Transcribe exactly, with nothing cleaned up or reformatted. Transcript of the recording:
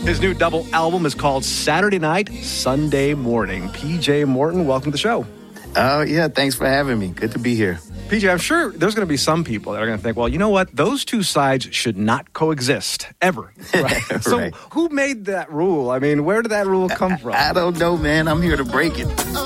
His new double album is called Saturday Night, Sunday Morning. P J Morton, welcome to the show. Oh, yeah, thanks for having me. Good to be here. P J, I'm sure there's going to be some people that are going to think, well, you know what? Those two sides should not coexist, ever. Right? Right. So who made that rule? I mean, where did that rule come from? I don't know, man. I'm here to break it.